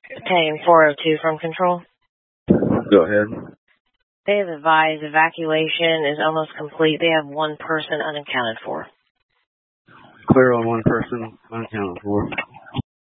Obtain 402 from control. Go ahead. They have advised evacuation is almost complete. They have one person unaccounted for. Clear on one person unaccounted for.